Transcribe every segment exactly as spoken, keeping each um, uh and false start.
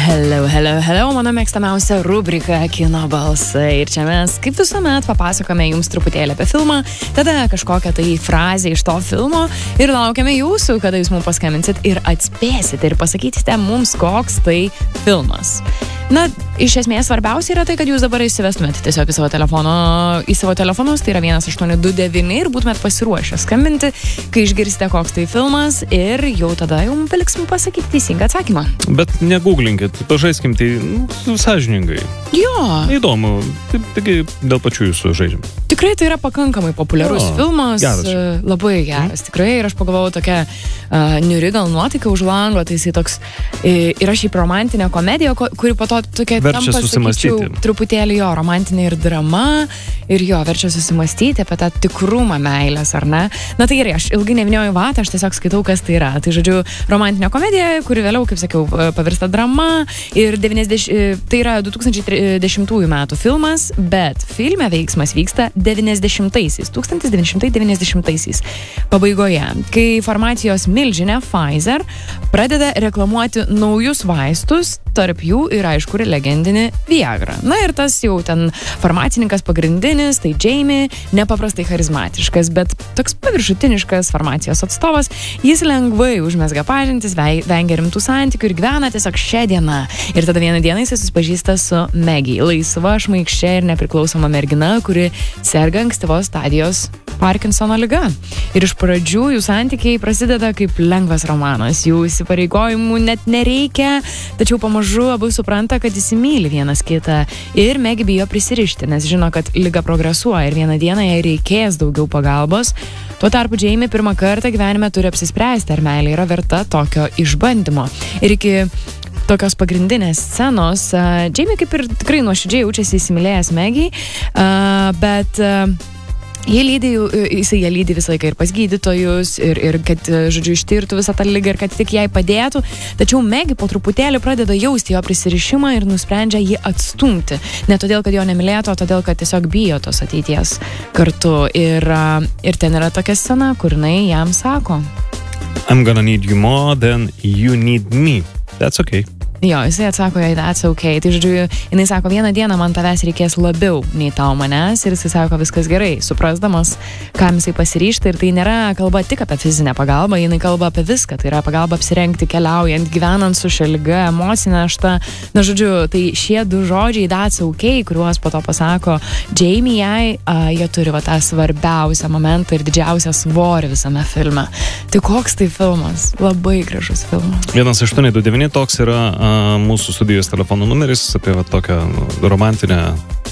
Hello, hello, hello, mano mėgstamiausia rubrika Kino balsai. Ir čia mes, kaip visuomet, papasakome jums truputėlį apie filmą, tada kažkokią tai frazę iš to filmo ir laukiame jūsų, kada jūs mums paskambinsit ir atspėsite ir pasakysite mums, koks tai filmas. Na, iš esmės svarbiausia yra tai, kad jūs dabar įsivestumėte tiesiog į savo telefono, į savo telefonus, tai yra vienas aštuoni du devyni ir būtumėt pasiruošę skambinti, kai išgirsite, koks tai filmas ir jau tada jums paliksim pasakyti teisingą atsakymą. Bet negooglinkit, pažaiskim tai nu, sąžiningai. Jo. Įdomu, taip, taigi dėl pačių jūsų žaidžiam. Tikrai tai yra pakankamai populiarus jo, filmas, geras. labai geras, tikrai, ir aš pagalvojau tokia uh, niuri gal nuotaika už lango, tai jisai toks, yra šiaip romantinė komedija, kuri po to tokia verčia tampa, sakyčiau, truputėlį jo, romantinė ir drama, ir jo, verčia susimastyti apie tą tikrumą meilės, ar ne? Na tai gerai, aš ilgai nevinioju vatą, aš tiesiog skaitau, kas tai yra. Tai žodžiu, romantinė komedija, kuri vėliau, kaip sakiau, pavirsta drama, ir devyniasdešimt, tai yra du tūkstančiai dešimtųjų metų filmas, bet filme veiksmas vyksta devyniasdešimtaisiais, tūkstantis devyni šimtai devyniasdešimtaisiais pabaigoje, kai farmacijos milžinė Pfizer pradeda reklamuoti naujus vaistus, tarp jų yra, aišku, ir legendinį Viagra. Na ir tas jau ten farmacininkas pagrindinis, tai Jamie, nepaprastai charizmatiškas, bet toks paviršutiniškas farmacijos atstovas, jis lengvai užmezga pažintis, vengia rimtų santykių ir gyvena tiesiog šią dieną. Ir tada vieną dieną jis susipažįsta su Maggie, laisva, šmaikščia ir nepriklausoma mergina, kuri serga ankstyvos stadijos Parkinsono liga. Ir iš pradžių jų santykiai prasideda kaip lengvas romanas, jų įsipareigojimų net nereikia, tačiau pamažu abu supranta, kad įsimyli vienas kitą ir Maggie bijo prisirišti, nes žino, kad liga progresuoja ir vieną dieną jai reikės daugiau pagalbos. Tuo tarpu Jamie pirmą kartą gyvenime turi apsispręsti, ar meilė yra verta tokio išbandymo. Ir iki tokios pagrindinės scenos uh, Jamie kaip ir tikrai nuoširdžiai jaučiasi įsimylėjęs Maggie, uh, bet uh, Jie lydi, jisai jie lydi visą laiką ir pas gydytojus, ir, ir kad, žodžiu, ištirtų visą tą ligą ir kad tik jai padėtų. Tačiau Maggie po truputėlį pradeda jausti jo prisirišimą ir nusprendžia jį atstumti. Ne todėl, kad jo nemylėtų, o todėl, kad tiesiog bijo tos ateities kartu. Ir, ir ten yra tokia scena, kur jinai jam sako: I'm gonna need you more than you need me. That's okay. Jo, jisai atsako, jai that's okay. Tai žodžiu, jinai sako, vieną dieną man tavęs reikės labiau nei tau manęs, ir jisai sako, viskas gerai, suprasdamas, kam jisai pasiryžta. Ir tai nėra kalba tik apie fizinę pagalbą, jinai kalba apie viską. Tai yra pagalba apsirengti, keliaujant, gyvenant su šia liga, emocinė našta. Na, žodžiu, tai šie du žodžiai that's okay, kuriuos po to pasako Jamie jai, a, jie turi va tą svarbiausią momentą ir didžiausią svorį visame filme. Tai koks tai filmas? Labai gražus filmas. vienas aštuoni du devyni toks yra a, mūsų studijos telefono numeris apie va, tokią romantinę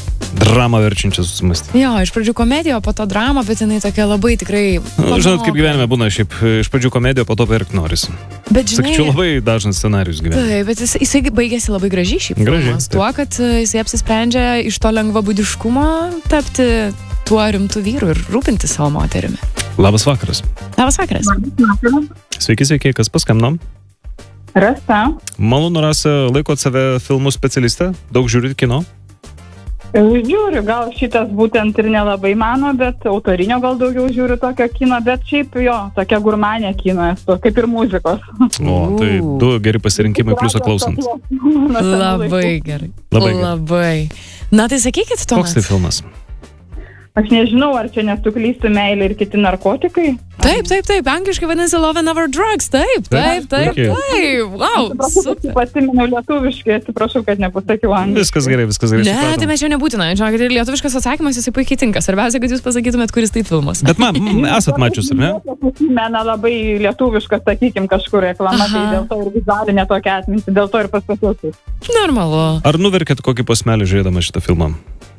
dramą verčiančią susimastyti. Jo, iš pradžių komedija, o po to drama, bet jinai tokia labai tikrai... Nu, žinot, kaip gyvenime būna, šiaip iš pradžių komedija, po to verkt norisi. Bet žinai... Sakyčiau, labai dažnas scenarijus gyvenime. Taip, bet jis, jisai baigėsi labai gražiai šiaip filmas. Tuo, kad jisai apsisprendžia iš to lengvabūdiškumo tapti tuo rimtu vyru ir rūpinti savo moterimi. Labas vakaras. Labas vakaras. Sveiki, sveiki, kas paskambino? Rasa. Malonu, Rasa, laikot save filmų specialistę? Daug žiūrit kino? Žiūriu, gal šitas būtent ir nelabai mano, bet autorinio gal daugiau žiūriu tokio kino, bet šiaip jo, tokia gurmanė kino esu, kaip ir muzikos. O, tai du geri pasirinkimai pliusą klausant. Labai gerai. Labai gerai. Labai. Na tai sakykit, Tomas. Koks tai filmas? Aš nežinau, ar čia nesuklysiu meilė ir kiti narkotikai. Taip, taip, taip, angliškai vadinasi Love and Other Drugs, taip, taip, taip, taip, taip, wow, super. Pasimenu lietuviškai, atsiprašau, kad nepasakiau angliškai. Viskas gerai, viskas gerai. Ne, supratom. tai mes čia nebūtina, žinokit, ir lietuviškas atsakymas jisai puikiai tinka, svarbiausia, kad jūs pasakytumėt, kuris tai filmas. Bet man, esat mačius, ar ne? Mena labai lietuviškas, sakykim, kažkur reklama, Aha. tai dėl to ir vizualinė tokia atminti, dėl to ir pasakiau. Normalu. Ar nuverkėt kokį posmelį žiūrėdama šitą filmą?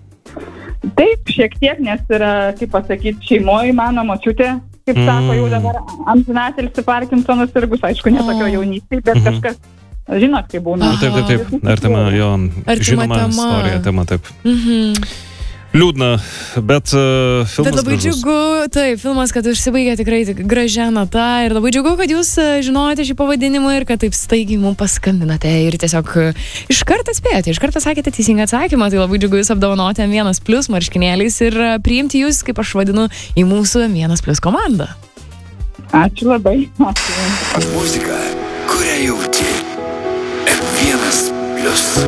Taip, šiek tiek, nes yra, kaip pasakyti, šeimoje mano močiutė, kaip mm. sako, jau dabar amžinatilsį Parkinsonus sirgus, aišku, ne tokio jaunystėje, bet Mhm. kažkas, žinot, kaip būna. Nu, taip, taip, taip. Artima, jo, Artima žinoma tema. istorija, tema, taip. Mhm. Liūdna, bet uh, filmas Bet labai gražus. džiugu, taip, filmas, kad užsibaigė tikrai tik gražia nata ir labai džiugu, kad jūs e, žinojote šį pavadinimą ir kad taip staigiai mums paskambinate ir tiesiog e, iš karto spėjote, iš karto sakėte teisingą atsakymą, tai labai džiugu jūs apdovanoti M vienas plius marškinėliais ir e, priimti jūs, kaip aš vadinu, į mūsų M vienas plius komandą. Ačiū labai. Ačiū. Muzika, kurią jauti. M vienas Plius.